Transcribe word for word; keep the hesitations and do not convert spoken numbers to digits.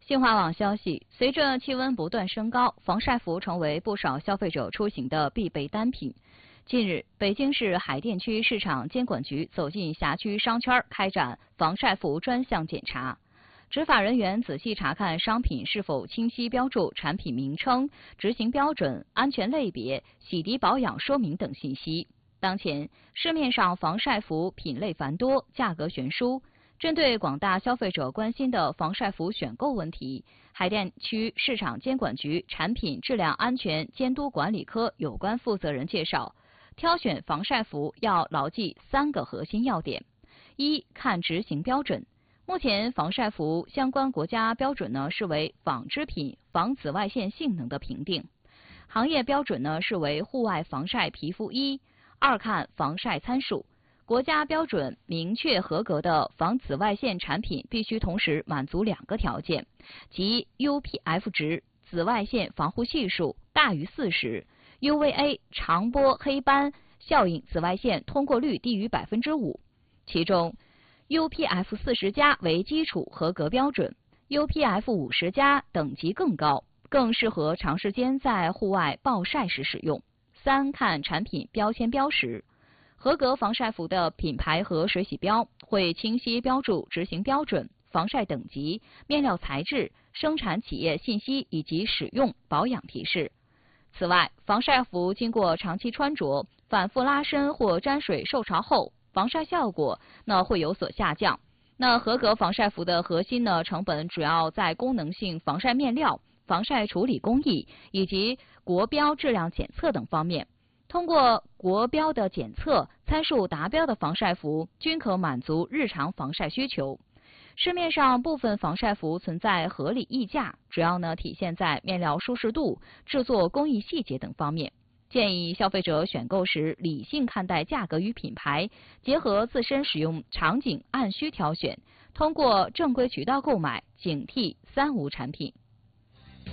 新华网消息，随着气温不断升高，防晒服成为不少消费者出行的必备单品。近日，北京市海淀区市场监管局走进辖区商圈，开展防晒服专项检查。执法人员仔细查看商品是否清晰标注产品名称、执行标准、安全类别、洗涤保养说明等信息。当前，市面上防晒服品类繁多，价格悬殊。针对广大消费者关心的防晒服选购问题，海淀区市场监管局产品质量安全监督管理科有关负责人介绍，挑选防晒服要牢记三个核心要点：一、看执行标准。目前防晒服相关国家标准呢视为纺织品防紫外线性能的评定，行业标准呢视为户外防晒皮肤衣。二、看防晒参数。国家标准明确合格的防紫外线产品必须同时满足两个条件，即 U P F 值紫外线防护系数大于四十 ，U V A 长波黑斑效应紫外线通过率低于百分之五。其中 U P F 四十加为基础合格标准 ，U P F 五十加等级更高，更适合长时间在户外暴晒时使用。三、看产品标签标识。合格防晒服的品牌和水洗标会清晰标注执行标准、防晒等级、面料材质、生产企业信息以及使用保养提示。此外，防晒服经过长期穿着、反复拉伸或沾水受潮后，防晒效果呢会有所下降。那合格防晒服的核心呢成本主要在功能性防晒面料、防晒处理工艺以及国标质量检测等方面。通过国标的检测，参数达标的防晒服均可满足日常防晒需求。市面上部分防晒服存在合理溢价，主要呢体现在面料舒适度、制作工艺细节等方面。建议消费者选购时理性看待价格与品牌，结合自身使用场景按需挑选，通过正规渠道购买，警惕三无产品。